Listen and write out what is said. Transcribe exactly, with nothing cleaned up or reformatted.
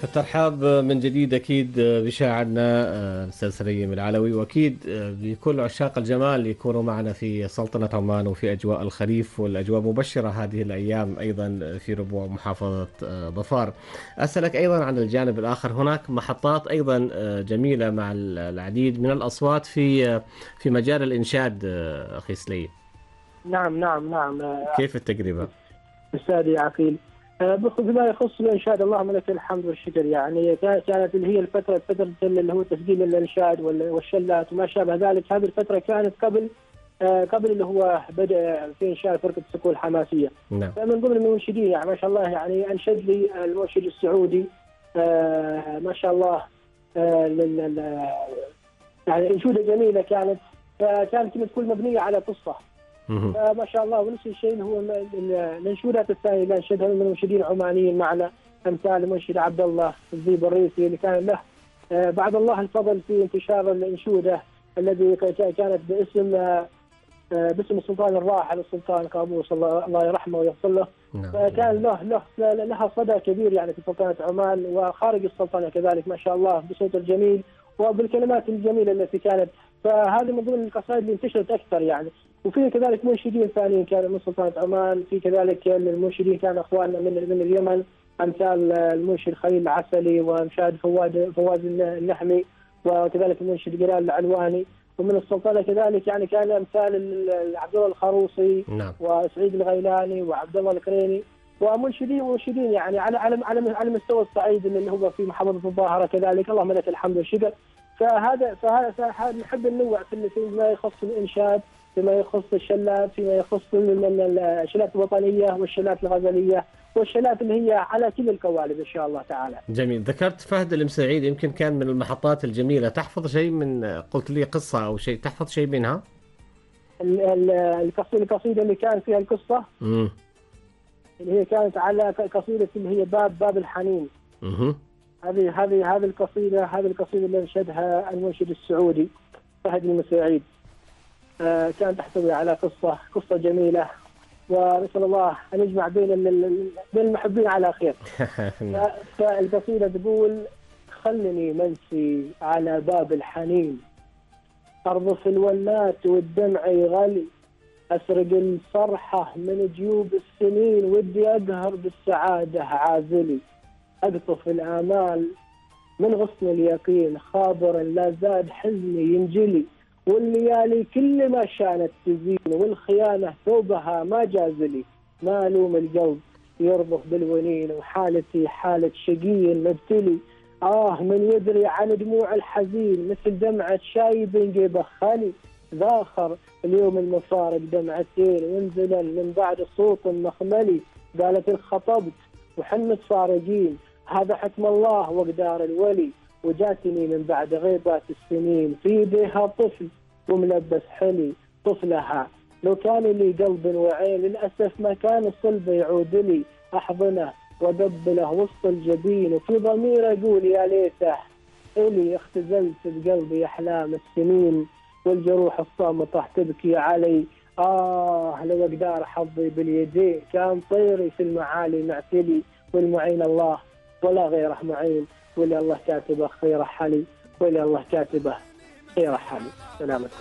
الترحاب من جديد أكيد بشاعرنا الأستاذ سليم العلوي، وأكيد بكل عشاق الجمال يكونوا معنا في سلطنة عمان وفي أجواء الخريف والأجواء مبشرة هذه الأيام أيضا في ربوع محافظة ظفار. أسألك أيضا عن الجانب الآخر، هناك محطات أيضا جميلة مع العديد من الأصوات في في مجال الإنشاد أخي سليم. نعم نعم نعم. كيف التجربة؟ أستاذي عقيل، بما يخص الإنشاد اللهم لك الحمد والشكر، يعني كانت اللي هي الفترة فترة اللي هو تسجيل الإنشاد والشلات وما شابه ذلك. هذه الفترة كانت قبل قبل اللي هو بدأ في إنشاء فرقة الصقور الحماسية. نعم. من ضمن المنشدين يعني ما شاء الله، يعني أنشد لي المنشد السعودي ما شاء الله، يعني أنشودة جميلة كانت، كانت تكون مبنية على قصة ما شاء الله. ونفس الشيء هو الانشودات الثانيه اللي انشدها من المنشدين عمانيين معنا، امثال المنشد عبد الله الذيب الريسي اللي كان له بعد الله الفضل في انتشار الانشوده الذي كانت باسم باسم السلطان الراحل السلطان قابوس الله يرحمه ويغفر له. فكان له له لها صدى كبير يعني في سلطنه عمان وخارج السلطنه كذلك ما شاء الله، بصوت الجميل وبالكلمات الجميله التي كانت. فهذه من ضمن القصائد اللي انتشرت اكثر يعني. وفي كذلك منشدين ثانيين كانوا من سلطنة عمان، في كذلك المنشدين كانوا اخواننا من من اليمن، امثال المنشد خليل العسلي ومشاهد فواد فواز النحمي، وكذلك المنشد جلال العلواني. ومن السلطنة كذلك يعني كان امثال عبد الله الخروصي نعم. وسعيد الغيلاني وعبد الله الكريني، ومنشدين ومنشدين يعني على على على على مستوى الصعيد اللي هو في محافظة الظاهرة كذلك، اللهم لك الحمد والشكر. فهذا فهذا نحب ننوع في ما يخص الإنشاد، فيما يخص الشلات، فيما يخص الشلات الوطنية والشلات الغزلية والشلات اللي هي على كل القوالب إن شاء الله تعالى. جميل. ذكرت فهد المساعيد، يمكن كان من المحطات الجميلة. تحفظ شيء من، قلت لي قصة أو شيء، تحفظ شيء منها؟ القصيدة القصيدة اللي كان فيها القصة امم اللي هي كانت على قصيدة اللي هي باب باب الحنين. اها هذه هذه هذه القصيدة هذه القصيدة اللي انشدها المنشد السعودي فهد المساعيد. آه كانت تحتوي على قصة قصة جميلة، ونسأل الله أن يجمع بين بين المحبين على خير. فالقصيدة تقول: خلني منسي على باب الحنين، أرضف الولات والدمع يغلي، أسرق الفرحة من جيوب السنين، ودي أقهر بالسعادة عازلي، أقطف الآمال من غصن اليقين، خابر لا زاد حزني ينجلي، والليالي كل ما شانت تزين، والخيانة ثوبها ما جازلي، ما ألوم القلب يرضخ بالونين، وحالتي حالة شقي مبتلي، آه من يدري عن دموع الحزين، مثل دمعة شايب يبخلي، ذاخر اليوم المفارق دمعتين، وانزلا من بعد صوت مخملي، قالت الخطبت وحنت فارقين، هذا حكم الله وقدار الولي، وجاتني من بعد غيبات السنين، في يديها طفل وملبس حلي، طفلها لو كان لي قلب وعين، للأسف ما كان الصلب يعود لي، أحضنه وأدبله وسط الجبين، وفي ضمير أقول يا ليته إلي، اختزلت بقلبي أحلام السنين، والجروح الصامتة تبكي علي، آه لو أقدر حظي باليدين، كان طيري في المعالي معتلي، والمعين الله ولا غيره معين، واللي الله كاتبه خير حلي، واللي الله كاتبه خير حلي. سلامتكم.